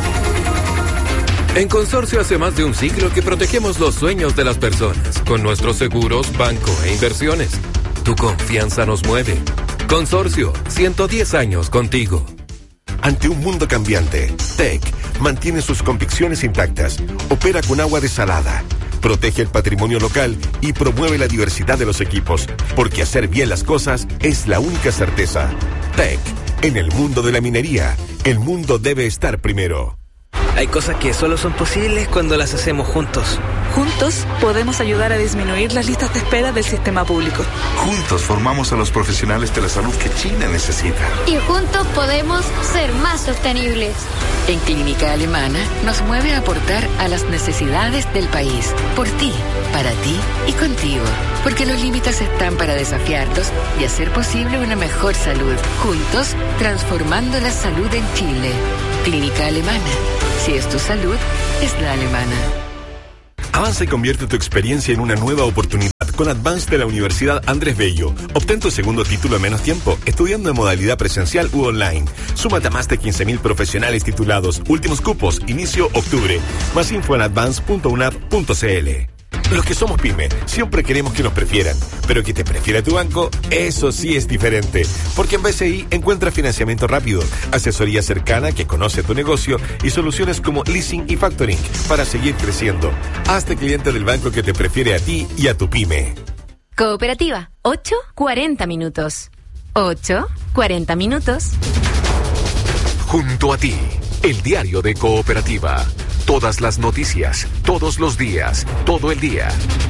En Consorcio hace más de un siglo que protegemos los sueños de las personas con nuestros seguros, banco e inversiones. Tu confianza nos mueve. Consorcio, ciento diez años contigo. Ante un mundo cambiante, T E C mantiene sus convicciones intactas, opera con agua desalada, protege el patrimonio local y promueve la diversidad de los equipos, porque hacer bien las cosas es la única certeza. T E C, en el mundo de la minería, el mundo debe estar primero. Hay cosas que solo son posibles cuando las hacemos juntos. Juntos podemos ayudar a disminuir las listas de espera del sistema público. Juntos formamos a los profesionales de la salud que China necesita. Y juntos podemos ser más sostenibles. En Clínica Alemana nos mueve a aportar a las necesidades del país. Por ti, para ti y contigo. Porque los límites están para desafiarlos y hacer posible una mejor salud. Juntos, transformando la salud en Chile. Clínica Alemana. Si es tu salud, es la alemana. Avanza y convierte tu experiencia en una nueva oportunidad con Advance de la Universidad Andrés Bello. Obtén tu segundo título en menos tiempo, estudiando en modalidad presencial u online. Súmate a más de quince mil profesionales titulados. Últimos cupos, inicio octubre. Más info en advance punto u n a d punto c l. Los que somos pyme siempre queremos que nos prefieran, pero que te prefiera tu banco, eso sí es diferente. Porque en B C I encuentra financiamiento rápido, asesoría cercana que conoce tu negocio y soluciones como leasing y factoring para seguir creciendo. Hazte cliente del banco que te prefiere a ti y a tu pyme. Cooperativa, ocho cuarenta minutos. ocho cuarenta minutos. Junto a ti, el diario de Cooperativa. Todas las noticias, todos los días, todo el día.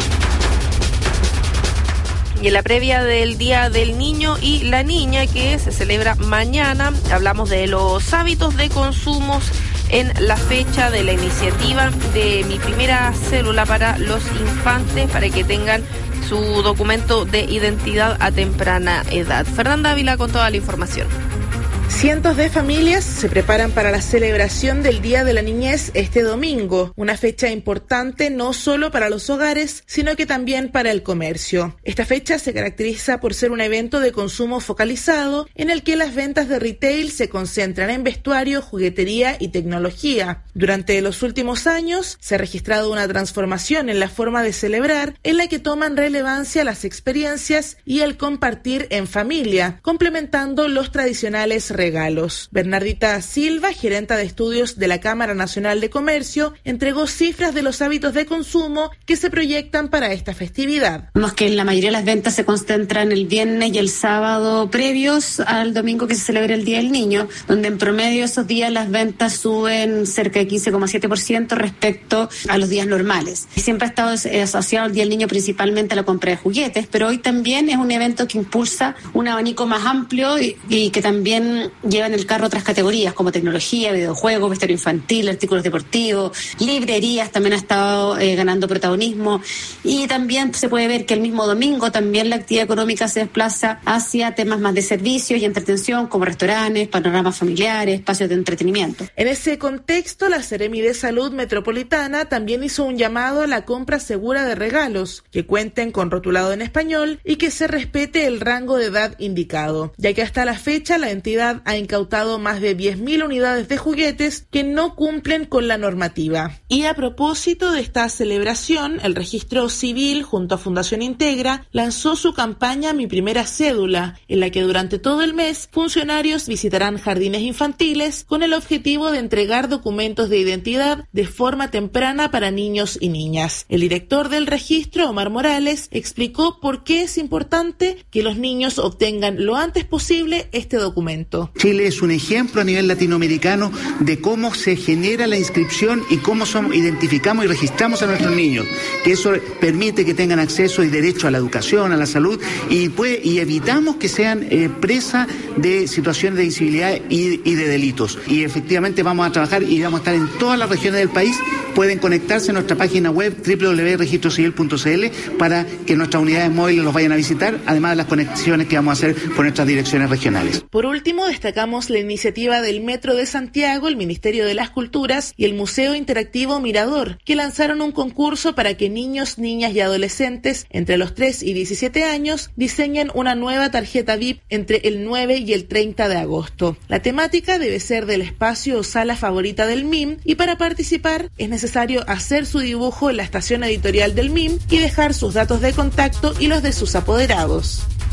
Y en la previa del Día del Niño y la Niña, que se celebra mañana, hablamos de los hábitos de consumo en la fecha de la iniciativa de Mi Primera Cédula para los infantes, para que tengan su documento de identidad a temprana edad. Fernanda Ávila con toda la información. Cientos de familias se preparan para la celebración del Día de la Niñez este domingo, una fecha importante no solo para los hogares, sino que también para el comercio. Esta fecha se caracteriza por ser un evento de consumo focalizado en el que las ventas de retail se concentran en vestuario, juguetería y tecnología. Durante los últimos años se ha registrado una transformación en la forma de celebrar, en la que toman relevancia las experiencias y el compartir en familia, complementando los tradicionales regalos. Bernardita Silva, gerenta de estudios de la Cámara Nacional de Comercio, entregó cifras de los hábitos de consumo que se proyectan para esta festividad. Vemos que la mayoría de las ventas se concentran el viernes y el sábado previos al domingo que se celebra el Día del Niño, donde en promedio esos días las ventas suben cerca de quince coma siete por ciento respecto a los días normales. Y siempre ha estado asociado al Día del Niño principalmente a la compra de juguetes, pero hoy también es un evento que impulsa un abanico más amplio y, y que también lleva en el carro otras categorías como tecnología, videojuegos, vestuario infantil, artículos deportivos, librerías también ha estado eh, ganando protagonismo, y también se puede ver que el mismo domingo también la actividad económica se desplaza hacia temas más de servicios y entretención como restaurantes, panoramas familiares, espacios de entretenimiento. En ese contexto, la Seremi de Salud Metropolitana también hizo un llamado a la compra segura de regalos que cuenten con rotulado en español y que se respete el rango de edad indicado, ya que hasta la fecha la entidad ha incautado más de diez mil unidades de juguetes que no cumplen con la normativa. Y a propósito de esta celebración, el Registro Civil, junto a Fundación Integra, lanzó su campaña Mi Primera Cédula, en la que durante todo el mes funcionarios visitarán jardines infantiles con el objetivo de entregar documentos de identidad de forma temprana para niños y niñas. El director del registro, Omar Morales, explicó por qué es importante que los niños obtengan lo antes posible este documento. Chile es un ejemplo a nivel latinoamericano de cómo se genera la inscripción y cómo somos, identificamos y registramos a nuestros niños, que eso permite que tengan acceso y derecho a la educación, a la salud, y, puede, y evitamos que sean eh, presa de situaciones de invisibilidad y, y de delitos. Y efectivamente vamos a trabajar y vamos a estar en todas las regiones del país. Pueden conectarse a nuestra página web doble u doble u doble u punto registro civil punto c l para que nuestras unidades móviles los vayan a visitar, además de las conexiones que vamos a hacer con nuestras direcciones regionales. Por último, destacamos la iniciativa del Metro de Santiago, el Ministerio de las Culturas y el Museo Interactivo Mirador, que lanzaron un concurso para que niños, niñas y adolescentes entre los tres y diecisiete años diseñen una nueva tarjeta V I P entre el nueve y el treinta de agosto. La temática debe ser del espacio o sala favorita del M I M, y para participar es necesario hacer su dibujo en la estación editorial del M I M y dejar sus datos de contacto y los de sus apoderados.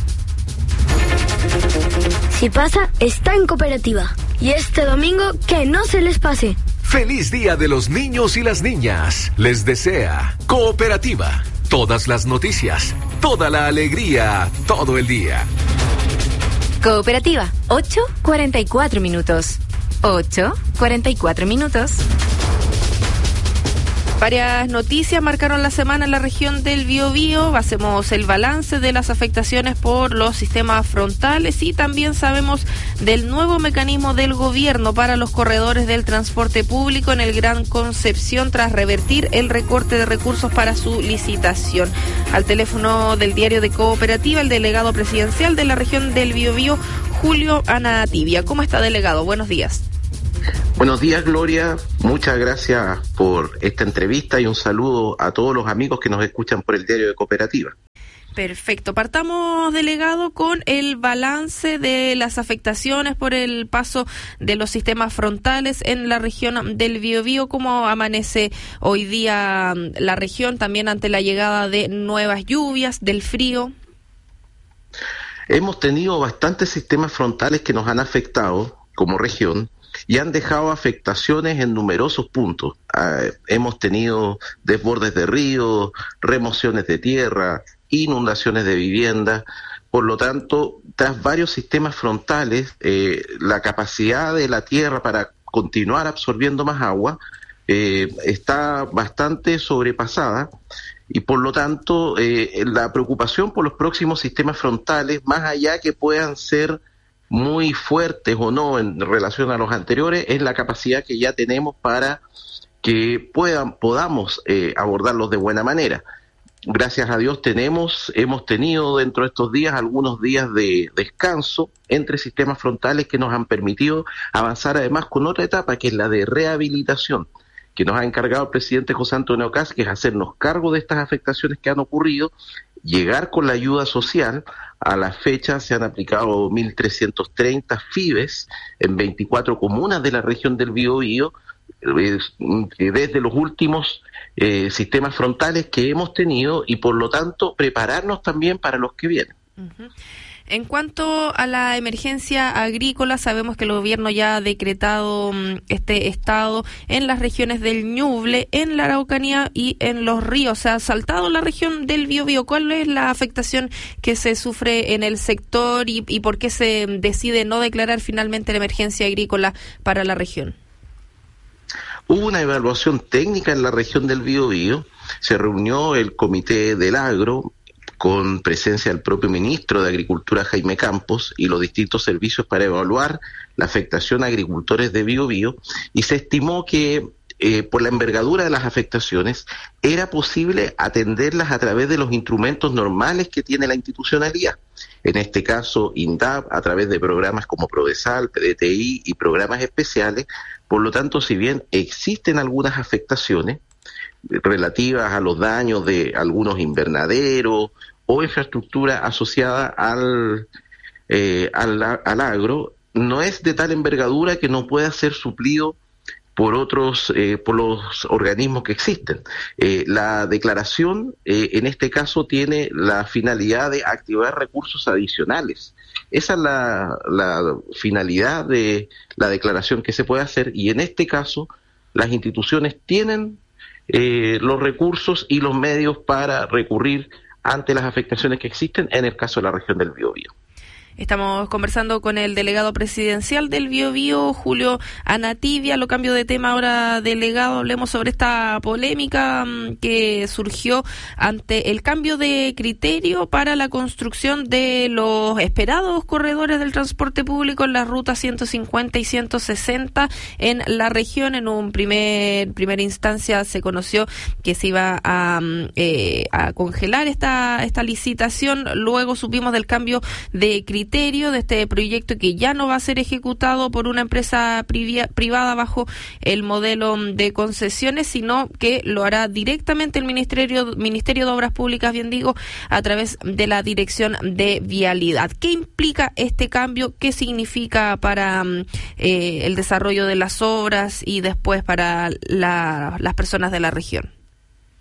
Si pasa, está en Cooperativa. Y este domingo, que no se les pase. Feliz Día de los Niños y las Niñas. Les desea Cooperativa. Todas las noticias, toda la alegría, todo el día. Cooperativa, ocho cuarenta y cuatro minutos. ocho cuarenta y cuatro minutos. Varias noticias marcaron la semana en la región del Biobío. Hacemos el balance de las afectaciones por los sistemas frontales y también sabemos del nuevo mecanismo del gobierno para los corredores del transporte público en el Gran Concepción tras revertir el recorte de recursos para su licitación. Al teléfono del diario de Cooperativa, el delegado presidencial de la región del Biobío, Julio Anativia. ¿Cómo está, delegado? Buenos días. Buenos días, Gloria. Muchas gracias por esta entrevista y un saludo a todos los amigos que nos escuchan por el diario de Cooperativa. Perfecto. Partamos, delegado, con el balance de las afectaciones por el paso de los sistemas frontales en la región del Biobío. ¿Cómo amanece hoy día la región también ante la llegada de nuevas lluvias, del frío? Hemos tenido bastantes sistemas frontales que nos han afectado como región y han dejado afectaciones en numerosos puntos. Eh, hemos tenido desbordes de ríos, remociones de tierra, inundaciones de vivienda. Por lo tanto, tras varios sistemas frontales, eh, la capacidad de la tierra para continuar absorbiendo más agua eh, está bastante sobrepasada. Y por lo tanto, eh, la preocupación por los próximos sistemas frontales, más allá que puedan ser muy fuertes o no en relación a los anteriores, es la capacidad que ya tenemos para que puedan podamos eh, abordarlos de buena manera. Gracias a Dios tenemos, hemos tenido dentro de estos días algunos días de descanso entre sistemas frontales que nos han permitido avanzar además con otra etapa que es la de rehabilitación, que nos ha encargado el presidente José Antonio Kast, que es hacernos cargo de estas afectaciones que han ocurrido, llegar con la ayuda social. A la fecha se han aplicado mil trescientos treinta F I B E S en veinticuatro comunas de la región del Biobío, desde los últimos eh, sistemas frontales que hemos tenido y por lo tanto prepararnos también para los que vienen. Uh-huh. En cuanto a la emergencia agrícola, sabemos que el gobierno ya ha decretado este estado en las regiones del Ñuble, en la Araucanía y en los ríos. Se ha saltado la región del Biobío. ¿Cuál es la afectación que se sufre en el sector y, y por qué se decide no declarar finalmente la emergencia agrícola para la región? Hubo una evaluación técnica en la región del Biobío. Se reunió el Comité del Agro, con presencia del propio ministro de Agricultura, Jaime Campos, y los distintos servicios para evaluar la afectación a agricultores de Biobío, y se estimó que eh, por la envergadura de las afectaciones era posible atenderlas a través de los instrumentos normales que tiene la institucionalidad. En este caso, INDAP, a través de programas como Prodesal, P D T I y programas especiales. Por lo tanto, si bien existen algunas afectaciones relativas a los daños de algunos invernaderos o infraestructura asociada al, eh, al, al agro, no es de tal envergadura que no pueda ser suplido por otros, eh, por los organismos que existen. Eh, la declaración, eh, en este caso, tiene la finalidad de activar recursos adicionales. Esa es la, la finalidad de la declaración que se puede hacer, y en este caso, las instituciones tienen Eh, los recursos y los medios para recurrir ante las afectaciones que existen en el caso de la región del Biobío. Estamos conversando con el delegado presidencial del Biobío, Julio Anativia. Lo cambio de tema ahora, delegado. Hablemos sobre esta polémica que surgió ante el cambio de criterio para la construcción de los esperados corredores del transporte público en las rutas ciento cincuenta y ciento sesenta en la región. En un primer primera instancia se conoció que se iba a, eh, a congelar esta, esta licitación. Luego supimos del cambio de criterio de este proyecto que ya no va a ser ejecutado por una empresa privia, privada bajo el modelo de concesiones, sino que lo hará directamente el Ministerio, Ministerio de Obras Públicas, bien digo, a través de la Dirección de Vialidad. ¿Qué implica este cambio? ¿Qué significa para eh, el desarrollo de las obras y después para la, las personas de la región?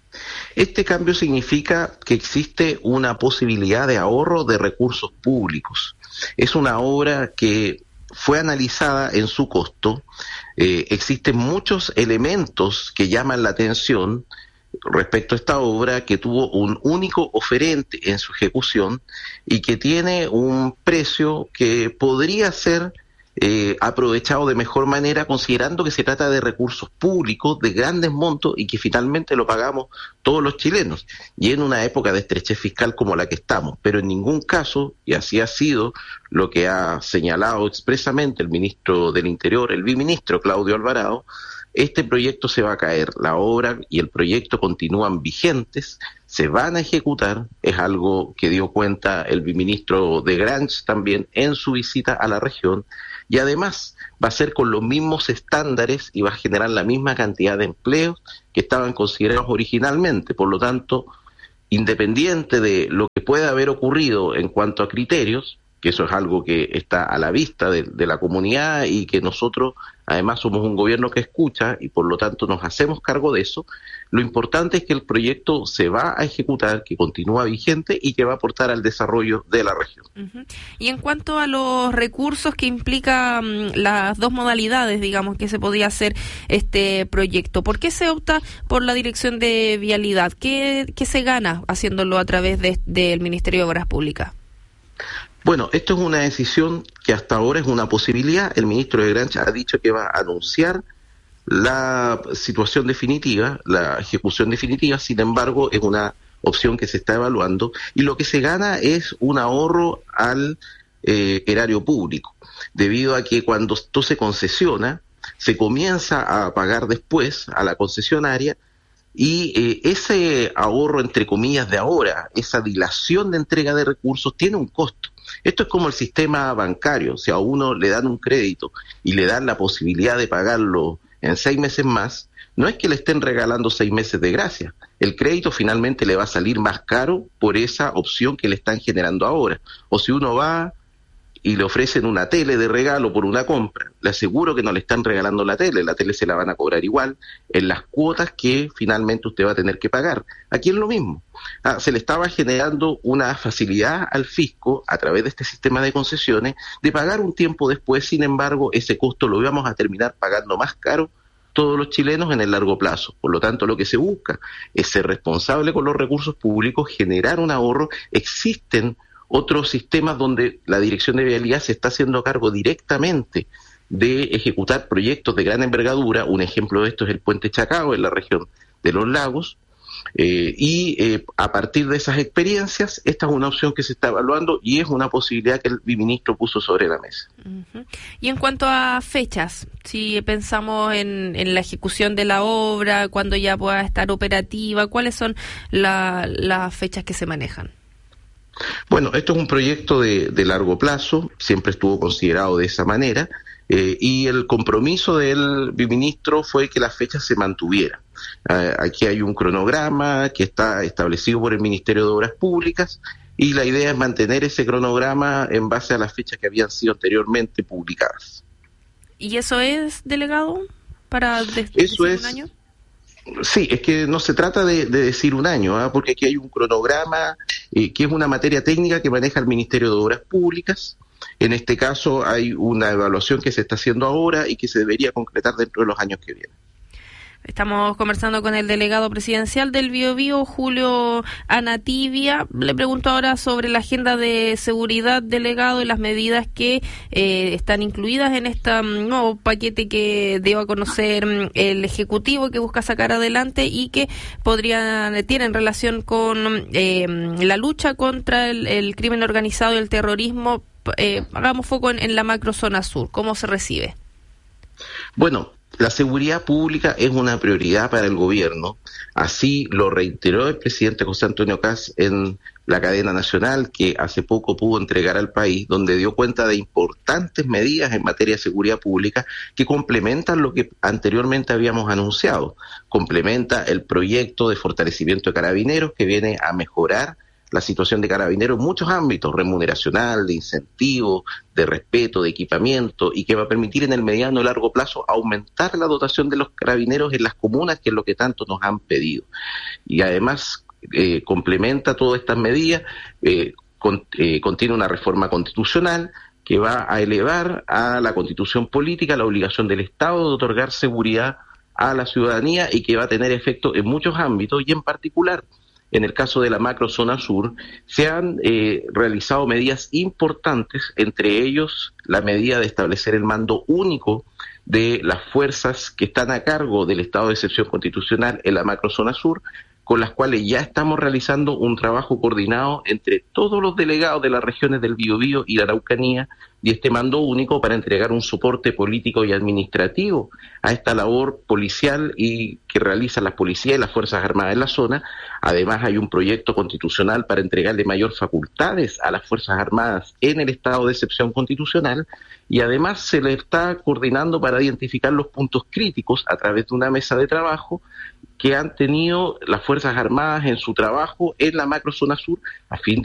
Este cambio significa que existe una posibilidad de ahorro de recursos públicos. Es una obra que fue analizada en su costo. Eh, existen muchos elementos que llaman la atención respecto a esta obra, que tuvo un único oferente en su ejecución y que tiene un precio que podría ser eh, aprovechado de mejor manera, considerando que se trata de recursos públicos de grandes montos y que finalmente lo pagamos todos los chilenos, y en una época de estrechez fiscal como la que estamos. Pero en ningún caso, y así ha sido lo que ha señalado expresamente el ministro del Interior, el biministro Claudio Alvarado, este proyecto se va a caer. La obra y el proyecto continúan vigentes, se van a ejecutar. Es algo que dio cuenta el biministro de Granch también en su visita a la región, y además va a ser con los mismos estándares y va a generar la misma cantidad de empleos que estaban considerados originalmente. Por lo tanto, independiente de lo que pueda haber ocurrido en cuanto a criterios, que eso es algo que está a la vista de, de la comunidad, y que nosotros además somos un gobierno que escucha y por lo tanto nos hacemos cargo de eso, lo importante es que el proyecto se va a ejecutar, que continúa vigente y que va a aportar al desarrollo de la región. Uh-huh. Y en cuanto a los recursos que implica um, las dos modalidades, digamos, que se podía hacer este proyecto, ¿por qué se opta por la Dirección de Vialidad? ¿Qué, qué se gana haciéndolo a través de, del Ministerio de Obras Públicas? Bueno, esto es una decisión que hasta ahora es una posibilidad. El ministro de Grancha ha dicho que va a anunciar la situación definitiva, la ejecución definitiva. Sin embargo, es una opción que se está evaluando, y lo que se gana es un ahorro al eh, erario público, debido a que cuando esto se concesiona, se comienza a pagar después a la concesionaria, y eh, ese ahorro, entre comillas, de ahora, esa dilación de entrega de recursos, tiene un costo. Esto es como el sistema bancario. Si a uno le dan un crédito y le dan la posibilidad de pagarlo en seis meses más, no es que le estén regalando seis meses de gracia. El crédito finalmente le va a salir más caro por esa opción que le están generando ahora. O si uno va y le ofrecen una tele de regalo por una compra, le aseguro que no le están regalando la tele, la tele se la van a cobrar igual en las cuotas que finalmente usted va a tener que pagar. Aquí es lo mismo. Ah, se le estaba generando una facilidad al fisco a través de este sistema de concesiones de pagar un tiempo después. Sin embargo, ese costo lo íbamos a terminar pagando más caro todos los chilenos en el largo plazo. Por lo tanto, lo que se busca es ser responsable con los recursos públicos, generar un ahorro. Existen otros sistemas donde la Dirección de Vialidad se está haciendo cargo directamente de ejecutar proyectos de gran envergadura. Un ejemplo de esto es el Puente Chacao en la región de los Lagos, eh, y eh, a partir de esas experiencias, esta es una opción que se está evaluando y es una posibilidad que el biministro puso sobre la mesa. Uh-huh. Y en cuanto a fechas, si pensamos en, en la ejecución de la obra, cuando ya pueda estar operativa, ¿cuáles son la, las fechas que se manejan? Bueno, esto es un proyecto de, de largo plazo, siempre estuvo considerado de esa manera, eh, y el compromiso del biministro fue que las fechas se mantuvieran. Eh, aquí hay un cronograma que está establecido por el Ministerio de Obras Públicas, y la idea es mantener ese cronograma en base a las fechas que habían sido anteriormente publicadas. ¿Y eso es, delegado, para de- eso decir es, un año? Sí, es que no se trata de, de decir un año, ¿eh? Porque aquí hay un cronograma eh, que es una materia técnica que maneja el Ministerio de Obras Públicas. En este caso hay una evaluación que se está haciendo ahora y que se debería concretar dentro de los años que vienen. Estamos conversando con el delegado presidencial del Biobío, Julio Anatibia. Le pregunto ahora sobre la agenda de seguridad, delegado, y las medidas que eh, están incluidas en este um, nuevo paquete que dio a conocer um, el Ejecutivo, que busca sacar adelante y que podrían tienen relación con eh, la lucha contra el, el crimen organizado y el terrorismo. Eh, hagamos foco en, en la macrozona sur. ¿Cómo se recibe? Bueno, la seguridad pública es una prioridad para el gobierno. Así lo reiteró el presidente José Antonio Kast en la cadena nacional, que hace poco pudo entregar al país, donde dio cuenta de importantes medidas en materia de seguridad pública que complementan lo que anteriormente habíamos anunciado. Complementa el proyecto de fortalecimiento de Carabineros, que viene a mejorar la situación de Carabineros en muchos ámbitos, remuneracional, de incentivo, de respeto, de equipamiento, y que va a permitir en el mediano y largo plazo aumentar la dotación de los Carabineros en las comunas, que es lo que tanto nos han pedido. Y además eh, complementa todas estas medidas, eh, con, eh, contiene una reforma constitucional que va a elevar a la Constitución política la obligación del Estado de otorgar seguridad a la ciudadanía y que va a tener efecto en muchos ámbitos, y en particular en el caso de la macrozona sur se han eh, realizado medidas importantes, entre ellos la medida de establecer el mando único de las fuerzas que están a cargo del estado de excepción constitucional en la macrozona sur, con las cuales ya estamos realizando un trabajo coordinado entre todos los delegados de las regiones del Biobío y la Araucanía, y este mando único para entregar un soporte político y administrativo a esta labor policial y que realizan las policías y las Fuerzas Armadas en la zona. Además, hay un proyecto constitucional para entregarle mayor facultades a las Fuerzas Armadas en el estado de excepción constitucional, y además se le está coordinando para identificar los puntos críticos a través de una mesa de trabajo que han tenido las Fuerzas Armadas en su trabajo en la macrozona sur, a fin de